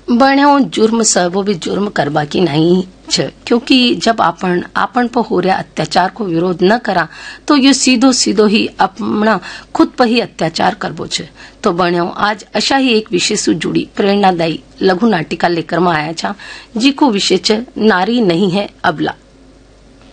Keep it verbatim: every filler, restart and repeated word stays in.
बण्यो जुर्म स वो भी जुर्म करबा की नहीं छ, क्योंकि जब आपण आपण पर हो रहा अत्याचार को विरोध न करा तो ये सीधो सीधो ही अपना खुद पर ही अत्याचार करबो छ। तो बण्यो आज अशा ही एक विषय से जुड़ी प्रेरणादायी लघु नाटिका लेकर मैं आया छा, जी को विषय छ नारी नहीं है अबला।